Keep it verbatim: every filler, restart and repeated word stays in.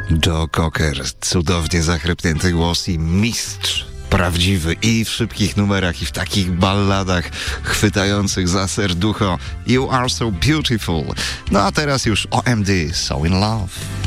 Joe Cocker, cudownie zachrypnięty głos i mistrz prawdziwy i w szybkich numerach, i w takich balladach chwytających za serducho. You are so beautiful. No a teraz już O M D, So in Love.